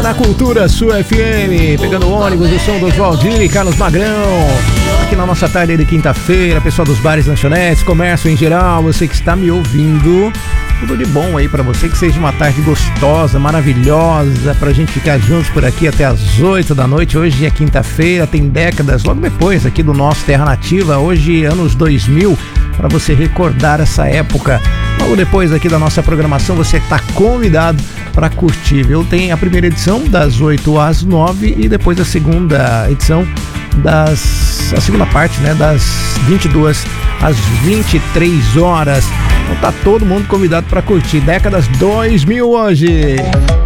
na Cultura Sua FM, pegando o ônibus, o som do Valdir e Carlos Magrão. Aqui na nossa tarde de quinta-feira, pessoal dos bares, lanchonetes, comércio em geral, você que está me ouvindo, tudo de bom aí pra você, que seja uma tarde gostosa, maravilhosa, pra gente ficar juntos por aqui até as 8 da noite. Hoje é quinta-feira, tem décadas, logo depois aqui do nosso Terra Nativa, hoje anos 2000, pra você recordar essa época. Logo depois aqui da nossa programação, você está convidado para curtir, viu? Tem a primeira edição das 8 às 9 e depois a segunda edição a segunda parte, né, das 22 às 23 horas. Então tá todo mundo convidado para curtir décadas 2000 hoje.